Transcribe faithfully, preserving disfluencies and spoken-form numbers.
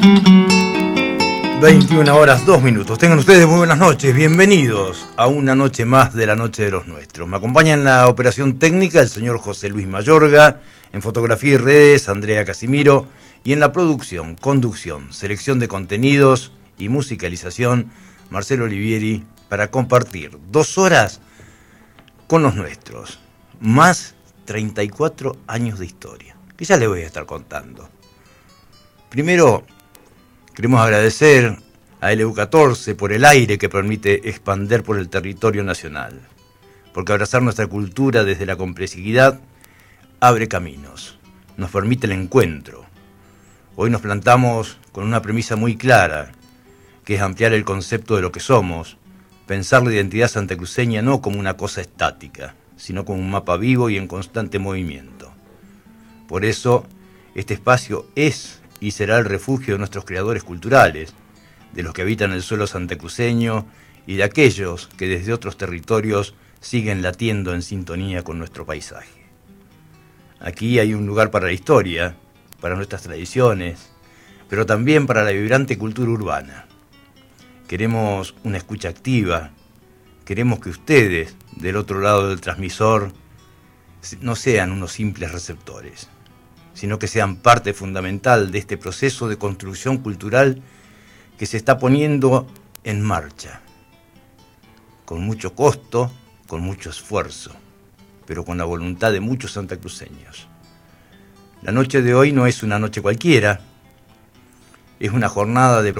veintiuna horas, dos minutos. Tengan ustedes muy buenas noches. Bienvenidos a una noche más de la Noche de los Nuestros. Me acompaña en la operación técnica el señor José Luis Mayorga, en fotografía y redes, Andrea Casimiro, y en la producción, conducción, selección de contenidos y musicalización, Marcelo Olivieri, para compartir dos horas con los nuestros. Más treinta y cuatro años de historia, que ya les voy a estar contando. Primero, queremos agradecer a L U catorce por el aire que permite expander por el territorio nacional, porque abrazar nuestra cultura desde la complejidad abre caminos, nos permite el encuentro. Hoy nos plantamos con una premisa muy clara, que es ampliar el concepto de lo que somos, pensar la identidad santacruceña no como una cosa estática, sino como un mapa vivo y en constante movimiento. Por eso, este espacio es y será el refugio de nuestros creadores culturales, de los que habitan el suelo santacruceño y de aquellos que desde otros territorios siguen latiendo en sintonía con nuestro paisaje. Aquí hay un lugar para la historia, para nuestras tradiciones, pero también para la vibrante cultura urbana. Queremos una escucha activa, queremos que ustedes, del otro lado del transmisor, no sean unos simples receptores, sino que sean parte fundamental de este proceso de construcción cultural que se está poniendo en marcha, con mucho costo, con mucho esfuerzo, pero con la voluntad de muchos santacruceños. La noche de hoy no es una noche cualquiera, es una jornada de